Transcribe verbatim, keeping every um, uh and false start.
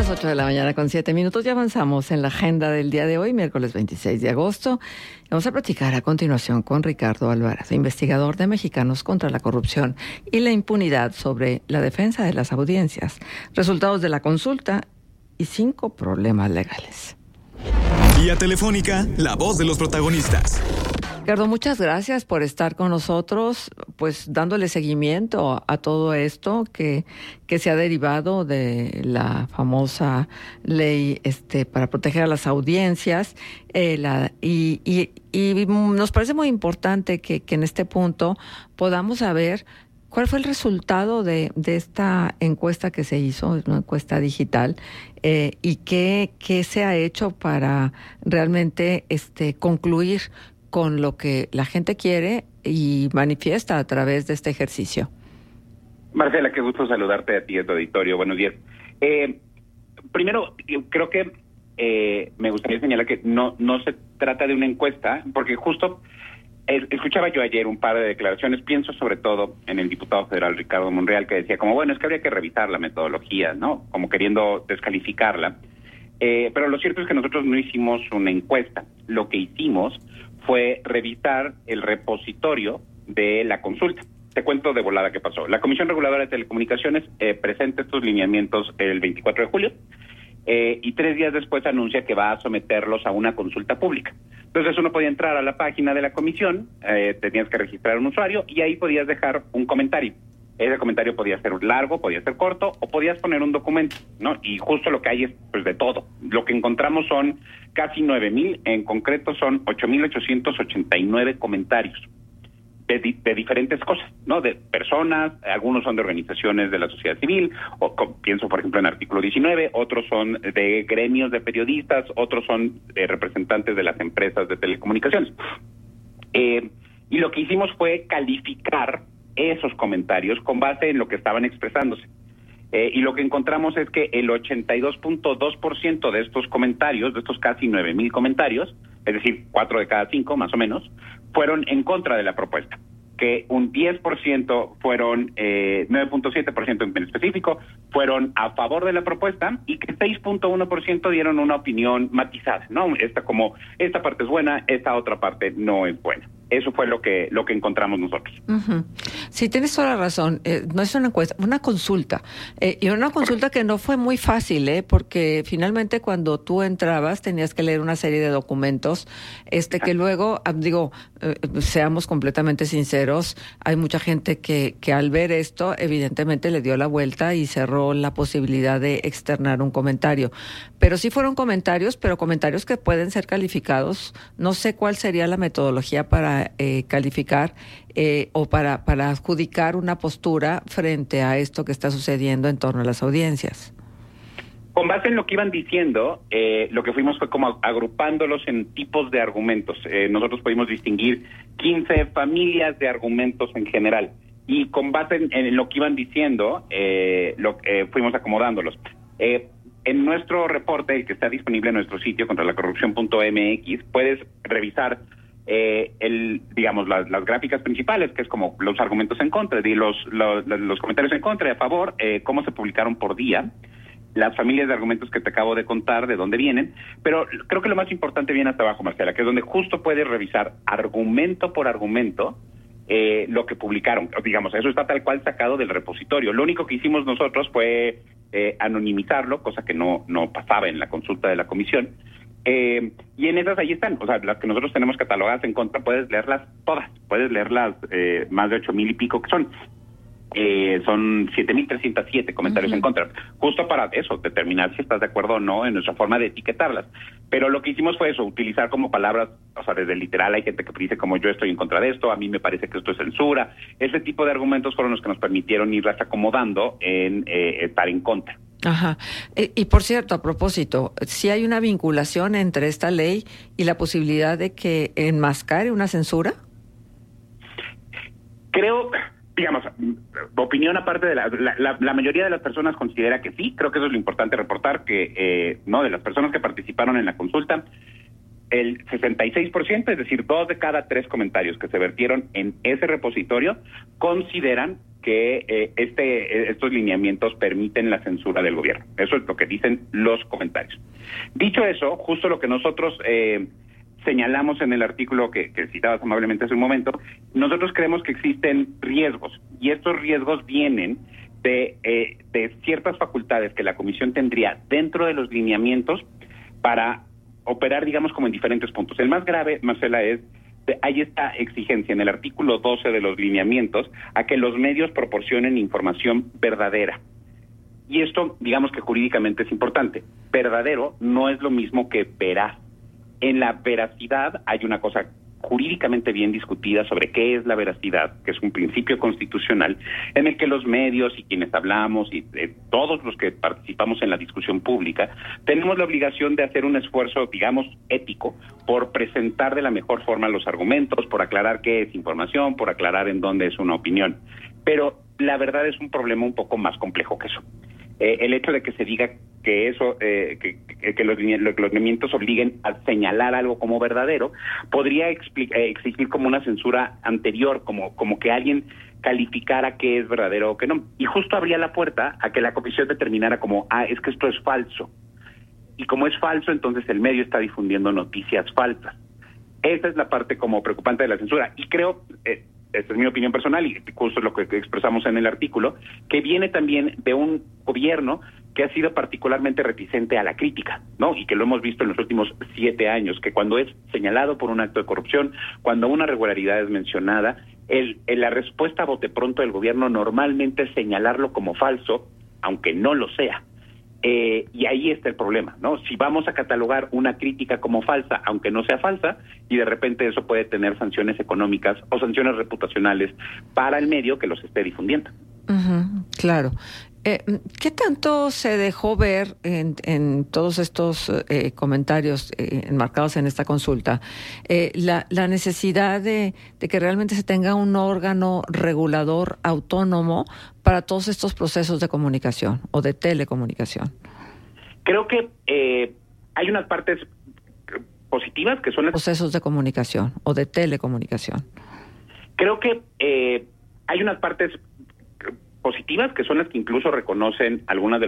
las ocho de la mañana con siete minutos. Ya avanzamos en la agenda del día de hoy, miércoles veintiséis de agosto. Vamos a platicar a continuación con Ricardo Alvarado, investigador de Mexicanos contra la Corrupción y la Impunidad, sobre la defensa de las audiencias, resultados de la consulta y cinco problemas legales. Vía telefónica, la voz de los protagonistas. Ricardo, muchas gracias por estar con nosotros, pues dándole seguimiento a todo esto que, que se ha derivado de la famosa ley este, para proteger a las audiencias. Eh, la, y, y, y nos parece muy importante que, que en este punto podamos saber cuál fue el resultado de, de esta encuesta que se hizo, es una encuesta digital, eh, y qué, qué se ha hecho para realmente este, concluir con lo que la gente quiere y manifiesta a través de este ejercicio. Marcela, qué gusto saludarte a ti y a tu auditorio. Buenos días. Eh, primero, creo que eh, me gustaría señalar que no, no se trata de una encuesta, porque justo eh, escuchaba yo ayer un par de declaraciones, pienso sobre todo en el diputado federal Ricardo Monreal, que decía como, bueno, es que habría que revisar la metodología, ¿no? Como queriendo descalificarla. Eh, pero lo cierto es que nosotros no hicimos una encuesta. Lo que hicimos fue revisar el repositorio de la consulta. Te cuento de volada qué pasó. La Comisión Reguladora de Telecomunicaciones eh, presenta estos lineamientos el veinticuatro de julio eh, y tres días después anuncia que va a someterlos a una consulta pública. Entonces uno podía entrar a la página de la comisión, eh, tenías que registrar un usuario y ahí podías dejar un comentario. Ese comentario podía ser largo, podía ser corto, o podías poner un documento, ¿no? Y justo lo que hay es, pues, de todo. Lo que encontramos son casi nueve mil, en concreto son ocho mil ochocientos ochenta y nueve comentarios de, di- de diferentes cosas, ¿no? De personas, algunos son de organizaciones de la sociedad civil, o co- pienso, por ejemplo, en artículo diecinueve, otros son de gremios de periodistas, otros son de representantes de las empresas de telecomunicaciones. Eh, y lo que hicimos fue calificar esos comentarios con base en lo que estaban expresándose. Eh, y lo que encontramos es que el ochenta y dos punto dos por ciento de estos comentarios, de estos casi nueve mil comentarios, es decir, cuatro de cada cinco más o menos, fueron en contra de la propuesta. Que un diez por ciento fueron, eh, nueve punto siete por ciento en específico, fueron a favor de la propuesta y que seis punto uno por ciento dieron una opinión matizada, ¿no? Esta como, esta parte es buena, esta otra parte no es buena. Eso fue lo que lo que encontramos nosotros. Uh-huh. Sí, tienes toda la razón. Eh, no es una encuesta, una consulta. Eh, y una consulta que no fue muy fácil, ¿eh? Porque finalmente cuando tú entrabas tenías que leer una serie de documentos, este que luego, digo, eh, seamos completamente sinceros, hay mucha gente que, que al ver esto, evidentemente le dio la vuelta y cerró la posibilidad de externar un comentario. Pero sí fueron comentarios, pero comentarios que pueden ser calificados. No sé cuál sería la metodología para eh, calificar eh, o para, para adjudicar una postura frente a esto que está sucediendo en torno a las audiencias. Con base en lo que iban diciendo, eh, lo que fuimos fue como agrupándolos en tipos de argumentos. Eh, nosotros pudimos distinguir quince familias de argumentos en general. Y con base en, en lo que iban diciendo, eh, lo, eh, fuimos acomodándolos. Eh, en nuestro reporte, el que está disponible en nuestro sitio, contra la corrupción punto m x, puedes revisar eh, el, digamos, las, las gráficas principales, que es como los argumentos en contra, y los, los, los comentarios en contra y a favor, eh, cómo se publicaron por día, las familias de argumentos que te acabo de contar, de dónde vienen, pero creo que lo más importante viene hasta abajo, Marcela, que es donde justo puedes revisar argumento por argumento eh, lo que publicaron. Digamos, eso está tal cual sacado del repositorio. Lo único que hicimos nosotros fue eh, anonimizarlo, cosa que no, no pasaba en la consulta de la comisión. Eh, y en esas ahí están, o sea, las que nosotros tenemos catalogadas en contra, puedes leerlas todas, puedes leerlas eh, más de ocho mil y pico que son. Eh, son siete mil trescientos siete comentarios uh-huh. en contra, justo para eso, determinar si estás de acuerdo o no en nuestra forma de etiquetarlas. Pero lo que hicimos fue eso, utilizar como palabras, o sea, desde literal hay gente que dice como yo estoy en contra de esto, a mí me parece que esto es censura. Ese tipo de argumentos fueron los que nos permitieron irlas acomodando en eh, estar en contra. Ajá. Y, y por cierto, a propósito, ¿sí hay una vinculación entre esta ley y la posibilidad de que enmascare una censura? Creo... Digamos, opinión aparte de la, la, la, la mayoría de las personas considera que sí, creo que eso es lo importante reportar, que eh, no de las personas que participaron en la consulta, el sesenta y seis por ciento, es decir, dos de cada tres comentarios que se vertieron en ese repositorio, consideran que eh, este estos lineamientos permiten la censura del gobierno. Eso es lo que dicen los comentarios. Dicho eso, justo lo que nosotros eh, señalamos en el artículo que, que citabas amablemente hace un momento, nosotros creemos que existen riesgos, y estos riesgos vienen de, eh, de ciertas facultades que la Comisión tendría dentro de los lineamientos para operar, digamos, como en diferentes puntos. El más grave, Marcela, es hay esta exigencia en el artículo doce de los lineamientos a que los medios proporcionen información verdadera. Y esto, digamos que jurídicamente es importante. Verdadero no es lo mismo que veraz. En la veracidad hay una cosa jurídicamente bien discutida sobre qué es la veracidad, que es un principio constitucional, en el que los medios y quienes hablamos y eh, todos los que participamos en la discusión pública tenemos la obligación de hacer un esfuerzo, digamos, ético, por presentar de la mejor forma los argumentos, por aclarar qué es información, por aclarar en dónde es una opinión. Pero la verdad es un problema un poco más complejo que eso. Eh, el hecho de que se diga que eso, eh, que, que los, los lineamientos obliguen a señalar algo como verdadero, podría expli- eh, exigir como una censura anterior, como, como que alguien calificara qué es verdadero o qué no. Y justo abría la puerta a que la comisión determinara como, ah, es que esto es falso. Y como es falso, entonces el medio está difundiendo noticias falsas. Esa es la parte como preocupante de la censura. Y creo... Eh, esta es mi opinión personal y justo lo que expresamos en el artículo, que viene también de un gobierno que ha sido particularmente reticente a la crítica, ¿no? Y que lo hemos visto en los últimos siete años, que cuando es señalado por un acto de corrupción, cuando una irregularidad es mencionada, el, el, la respuesta a bote pronto del gobierno normalmente es señalarlo como falso, aunque no lo sea. Eh, y ahí está el problema, ¿no? Si vamos a catalogar una crítica como falsa, aunque no sea falsa, y de repente eso puede tener sanciones económicas o sanciones reputacionales para el medio que los esté difundiendo. Uh-huh, claro. Eh, ¿Qué tanto se dejó ver en, en todos estos eh, comentarios eh, enmarcados en esta consulta eh, la, la necesidad de, de que realmente se tenga un órgano regulador autónomo para todos estos procesos de comunicación o de telecomunicación? Creo que eh, hay unas partes positivas que son las... Procesos de comunicación o de telecomunicación. Creo que eh, hay unas partes positivas que son las que incluso reconocen algunas de